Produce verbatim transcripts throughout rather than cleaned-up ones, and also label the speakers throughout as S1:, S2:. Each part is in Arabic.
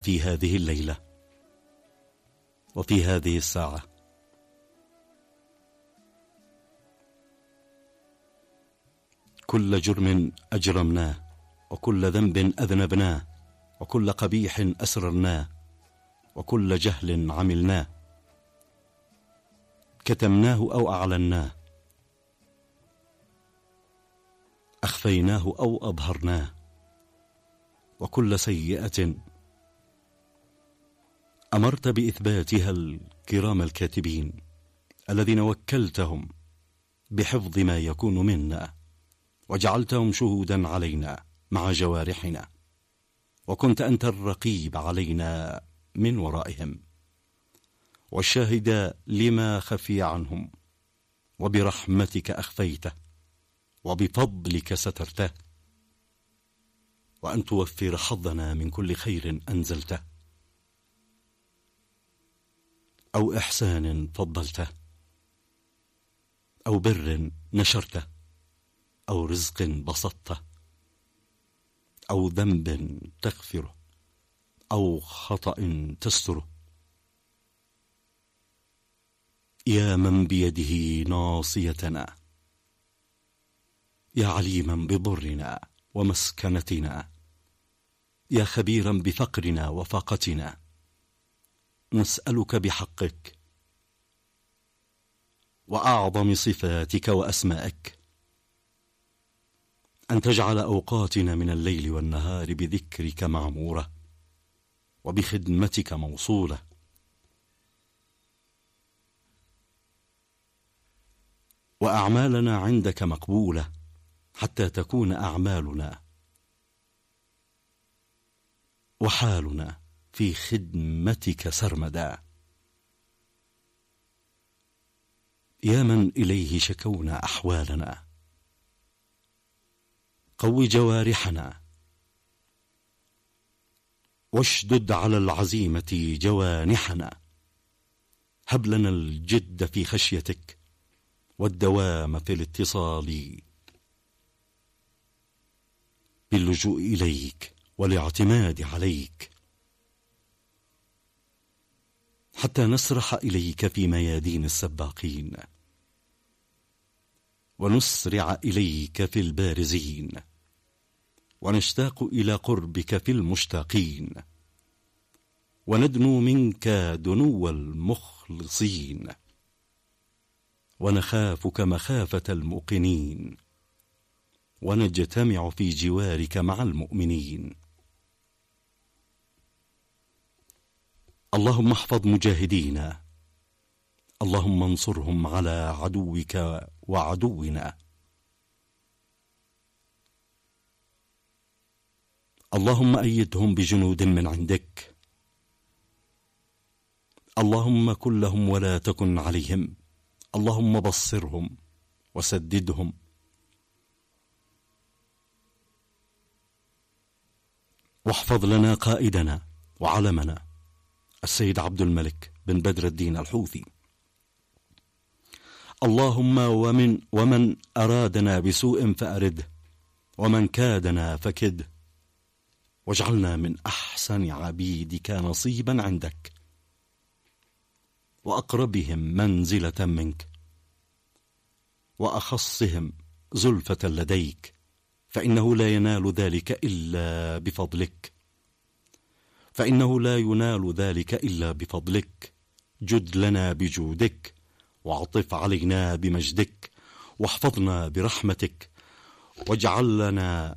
S1: في هذه الليلة وفي هذه الساعة. كل جرم أجرمناه، وكل ذنب أذنبناه، وكل قبيح أسررناه، وكل جهل عملناه، كتمناه أو أعلناه، أخفيناه أو أظهرناه، وكل سيئة أمرت بإثباتها الكرام الكاتبين الذين وكلتهم بحفظ ما يكون منا، وجعلتهم شهودا علينا مع جوارحنا، وكنت أنت الرقيب علينا من ورائهم، والشاهد لما خفي عنهم، وبرحمتك أخفيته، وبفضلك سترته، وأن توفر حظنا من كل خير أنزلته، أو إحسان فضلته، أو بر نشرته، أو رزق بسطته، أو ذنب تغفره، أو خطأ تستره. يا من بيده ناصيتنا، يا عليما بضرنا ومسكنتنا، يا خبيرا بفقرنا وفاقتنا، نسألك بحقك وأعظم صفاتك وأسمائك أن تجعل أوقاتنا من الليل والنهار بذكرك معمورة، وبخدمتك موصولة، وأعمالنا عندك مقبولة، حتى تكون أعمالنا وحالنا في خدمتك سرمدا. يا من إليه شكونا أحوالنا، قوي جوارحنا، واشدد على العزيمة جوانحنا، هب لنا الجد في خشيتك، والدوام في الاتصال باللجوء إليك والاعتماد عليك، حتى نسرح إليك في ميادين السباقين، ونسرع إليك في البارزين، ونشتاق إلى قربك في المشتاقين، وندنو منك دنو المخلصين، ونخافك مخافة الموقنين، ونجتمع في جوارك مع المؤمنين. اللهم احفظ مجاهدينا، اللهم انصرهم على عدوك وعدونا، اللهم أيدهم بجنود من عندك، اللهم كن لهم ولا تكن عليهم، اللهم بصرهم وسددهم، واحفظ لنا قائدنا وعلمنا السيد عبد الملك بن بدر الدين الحوثي. اللهم ومن, ومن أرادنا بسوء فأرده، ومن كادنا فكده، واجعلنا من أحسن عبيدك نصيبا عندك، وأقربهم منزلة منك، وأخصهم زلفة لديك، فإنه لا ينال ذلك إلا بفضلك، فإنه لا ينال ذلك إلا بفضلك. جد لنا بجودك، واعطف علينا بمجدك، واحفظنا برحمتك، واجعل لنا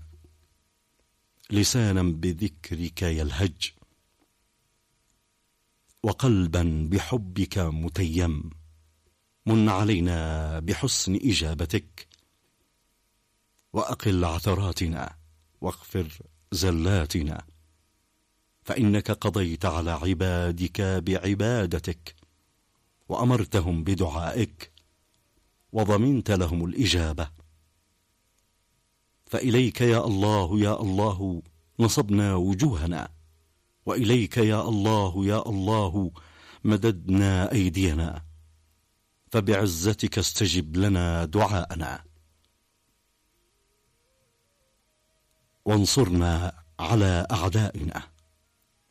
S1: لسانا بذكرك يلهج، وقلبا بحبك متيم. من علينا بحسن إجابتك، وأقل عثراتنا، واغفر زلاتنا، فإنك قضيت على عبادك بعبادتك، وأمرتهم بدعائك، وضمنت لهم الإجابة. فإليك يا الله يا الله نصبنا وجوهنا، وإليك يا الله يا الله مددنا أيدينا، فبعزتك استجب لنا دعاءنا، وانصرنا على أعدائنا،